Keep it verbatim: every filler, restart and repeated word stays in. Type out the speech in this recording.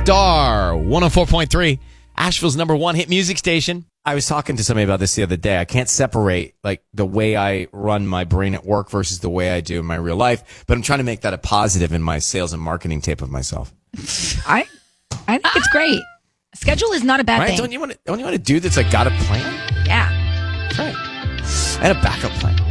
Star one oh four point three, Asheville's number one hit music station. I was talking to somebody about this the other day. I can't separate like the way I run my brain at work versus the way I do in my real life, but I'm trying to make that a positive in my sales and marketing tape of myself. I I think it's great. Schedule is not a bad right? thing. Don't you want to, don't you want to do that's like got a plan? Yeah. That's right. And a backup plan.